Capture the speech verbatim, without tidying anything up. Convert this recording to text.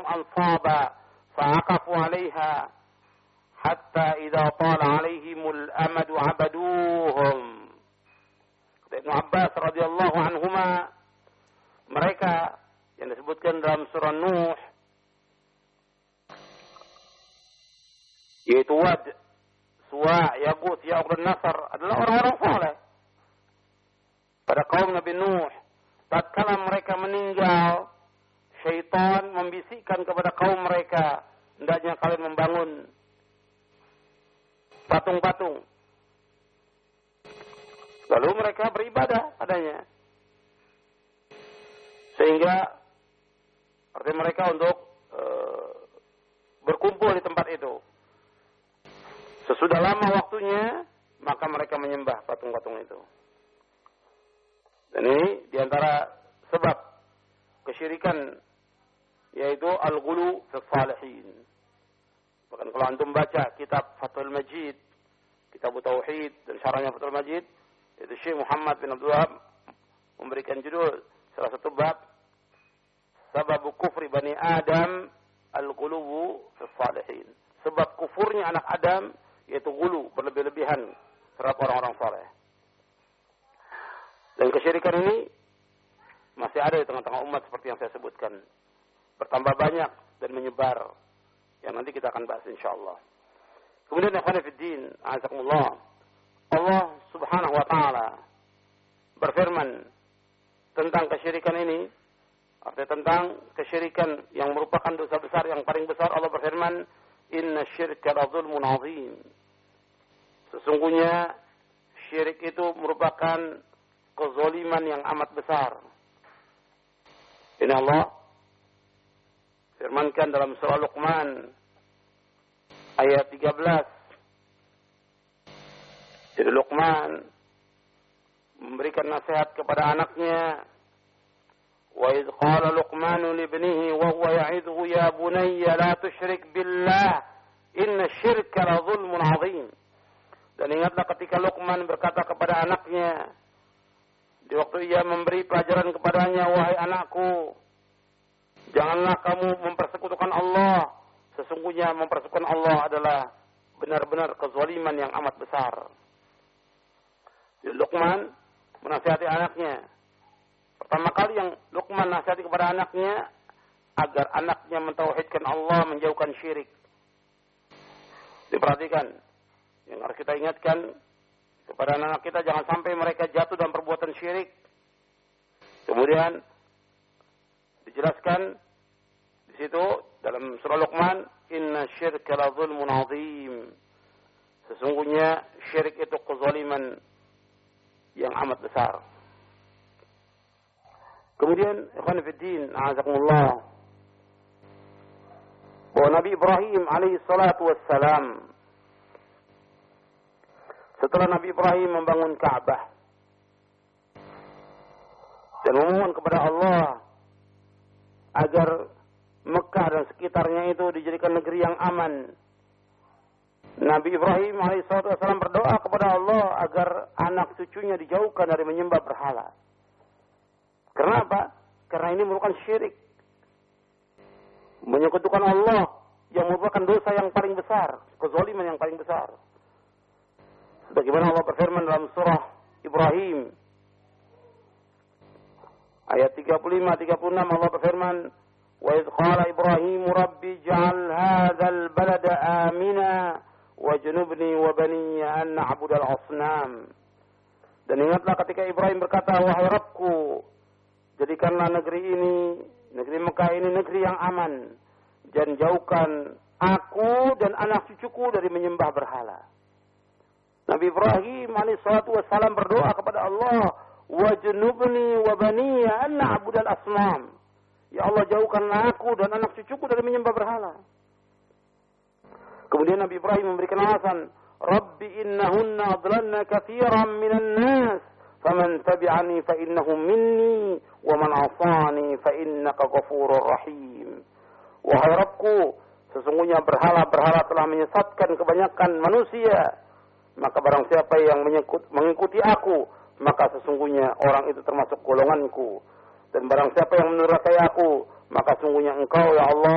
أنصابا فعكفوا عليها حتى إذا طال عليهم الأمد عبدوهم. Ibnu Abbas radhiyallahu anhuma, mereka yang disebutkan dalam surah Nuh, yaitu Wad, Suwa, Yaguth, Ya'uq dan Nasr, adalah orang-orang saleh pada kaum Nabi Nuh. Tatkala mereka meninggal, syaitan membisikkan kepada kaum mereka, hendaknya kalian membangun patung-patung. Lalu mereka beribadah padanya. Sehingga arti mereka untuk e, berkumpul di tempat itu. Sesudah lama waktunya, maka mereka menyembah patung-patung itu. Dan ini diantara sebab kesyirikan, yaitu al-ghulu fi salihin. Bahkan kalau antum baca kitab Fathul Majid, kitab Tauhid dan syarahnya Fathul Majid, itu Syekh Muhammad bin Abdul Wahab memberikan judul salah satu bab, Sabab Kufri Bani Adam al-Ghulu fi salihin. Sebab kufurnya anak Adam yaitu ghulu, berlebih-lebihan terhadap orang-orang saleh. Dan kesyirikan ini masih ada di tengah-tengah umat seperti yang saya sebutkan. Bertambah banyak dan menyebar. Yang nanti kita akan bahas insyaallah. Kemudian ikhwan fillah, azakumullah. Allah Subhanahu wa taala berfirman tentang kesyirikan ini, artinya tentang kesyirikan yang merupakan dosa besar yang paling besar. Allah berfirman, "Inna syirka la dzulmun 'adzim." Sesungguhnya syirik itu merupakan kezaliman yang amat besar. Ini Allah firmankan dalam surah Luqman ayat tiga belas. Jadi Luqman memberikan nasihat kepada anaknya. Wa idh qala Luqmanu li ibnihi wa huwa ya'idhu ya bunayya la tusyrik billah inna syirka la dzulmun 'adzim. Dan ingatlah ketika Luqman berkata kepada anaknya di waktu ia memberi pelajaran kepadanya, wahai anakku, janganlah kamu mempersekutukan Allah. Sesungguhnya mempersekutukan Allah adalah benar-benar kezaliman yang amat besar. Jadi Luqman menasihati anaknya. Pertama kali yang Luqman nasihati kepada anaknya, agar anaknya mentauhidkan Allah, menjauhkan syirik. Diperhatikan. Yang harus kita ingatkan kepada anak kita, jangan sampai mereka jatuh dalam perbuatan syirik. Kemudian dijelaskan di situ dalam surah Luqman, inna syirka la dzulmun 'adzim. Sesungguhnya syirik itu kezaliman yang amat besar. Kemudian ikhwan fillah, a'azakumullah, bahwa Nabi Ibrahim alaihi salatu wassalam, setelah Nabi Ibrahim membangun Ka'bah dan memohon kepada Allah agar Mekah dan sekitarnya itu dijadikan negeri yang aman, Nabi Ibrahim alaihissalatu wassalam berdoa kepada Allah agar anak cucunya dijauhkan dari menyembah berhala. Kenapa? Karena ini merupakan syirik, menyekutukan Allah yang merupakan dosa yang paling besar, kezaliman yang paling besar. Sebagaimana Allah berfirman dalam surah Ibrahim ayat tiga puluh lima tiga puluh enam, Allah berfirman, "Wa idh qala Ibrahim rabbi ij'al hadzal balada amina wajnubni wa baniya an na'budal asnam." Dan ingatlah ketika Ibrahim berkata, wahai Rabbku, jadikanlah negeri ini, negeri Mekah ini negeri yang aman, dan jauhkan aku dan anak cucuku dari menyembah berhala. Nabi Ibrahim alaihissalatu wassalam berdoa kepada Allah, wajnubni wa baniya an na'budal asnam. Ya Allah, jauhkanlah aku dan anak cucuku dari menyembah berhala. Kemudian Nabi Ibrahim memberikan alasan, Rabbi innahunna adlalna katsiran minan nas, faman tabi'ani fa innahu minni, wa man 'asani fa innaka ghafurur rahim. Wahai Rabbku, sesungguhnya berhala-berhala telah menyesatkan kebanyakan manusia, maka barang siapa yang mengikuti aku, maka sesungguhnya orang itu termasuk golonganku. Dan barang siapa yang mendurhakai aku, maka sesungguhnya engkau ya Allah